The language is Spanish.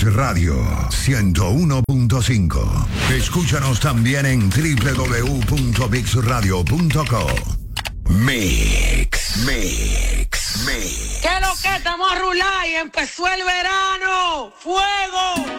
Radio 101.5. Escúchanos también en www.mixradio.co. Mix. ¿Qué lo que estamos a rular y empezó el verano? ¡Fuego!